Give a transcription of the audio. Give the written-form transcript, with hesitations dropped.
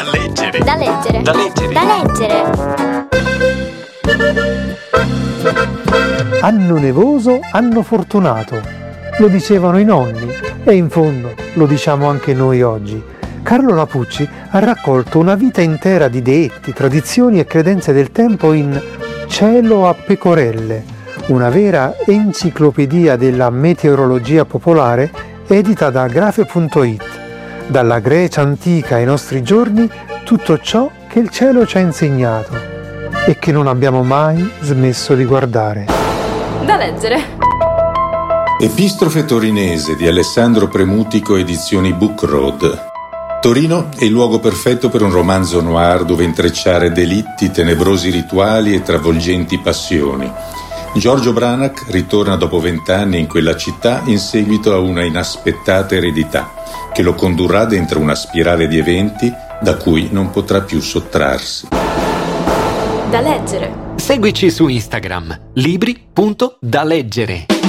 leggere. Da leggere. Da leggere. Da leggere. Anno nevoso, anno fortunato. Lo dicevano i nonni e in fondo lo diciamo anche noi oggi. Carlo Lapucci ha raccolto una vita intera di detti, tradizioni e credenze del tempo in Cielo a pecorelle, una vera enciclopedia della meteorologia popolare edita da Grafe.it. Dalla Grecia antica ai nostri giorni, tutto ciò che il cielo ci ha insegnato e che non abbiamo mai smesso di guardare. Da leggere. Epistrofe torinese di Alessandro Premutico, edizioni Book Road. Torino è il luogo perfetto per un romanzo noir dove intrecciare delitti, tenebrosi rituali e travolgenti passioni. Giorgio Branach ritorna dopo 20 anni in quella città in seguito a una inaspettata eredità che lo condurrà dentro una spirale di eventi da cui non potrà più sottrarsi. Da leggere. Seguici su Instagram, libri.daleggere.